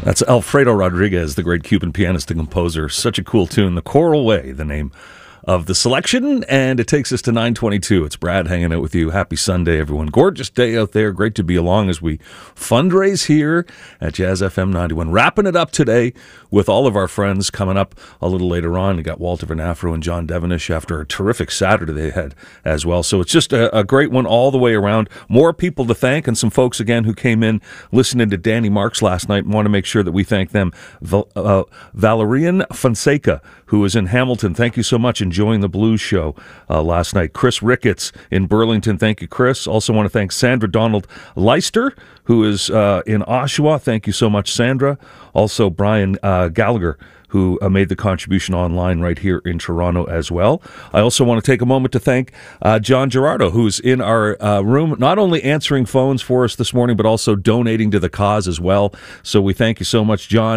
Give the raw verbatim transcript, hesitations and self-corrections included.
That's Alfredo Rodriguez, the great Cuban pianist and composer. Such a cool tune. The Choral Way, the name of the selection, and it takes us to nine twenty-two. It's Brad hanging out with you. Happy Sunday, everyone. Gorgeous day out there. Great to be along as we fundraise here at Jazz F M ninety-one. Wrapping it up today with all of our friends coming up a little later on. We got Walter Van Afro and John Devenish after a terrific Saturday they had as well. So it's just a, a great one all the way around. More people to thank, and some folks again who came in listening to Danny Marks last night. Want to make sure that we thank them. Val- uh, Valerian Fonseca, who is in Hamilton, thank you so much. Enjoying the blues show uh, last night. Chris Ricketts in Burlington, thank you, Chris. Also want to thank Sandra Donald Leister, who is uh, in Oshawa. Thank you so much, Sandra. Also Brian uh, Gallagher, who uh, made the contribution online right here in Toronto as well. I also want to take a moment to thank uh, John Gerardo, who's in our uh, room, not only answering phones for us this morning, but also donating to the cause as well. So we thank you so much, John.